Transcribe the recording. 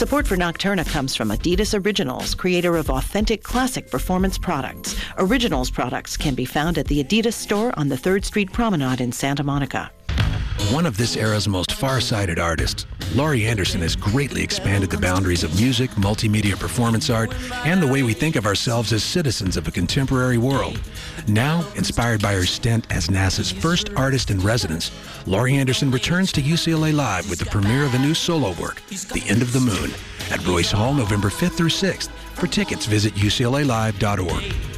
Support for Nocturna comes from Adidas Originals, creator of authentic classic performance products. Originals products can be found at the Adidas store on the 3rd Street Promenade in Santa Monica. One of this era's most far-sighted artists, Laurie Anderson has greatly expanded the boundaries of music, multimedia performance art, and the way we think of ourselves as citizens of a contemporary world. Now, inspired by her stint as NASA's first artist in residence, Laurie Anderson returns to UCLA Live with the premiere of a new solo work, The End of the Moon, at Royce Hall November 5th through 6th. For tickets, visit uclalive.org.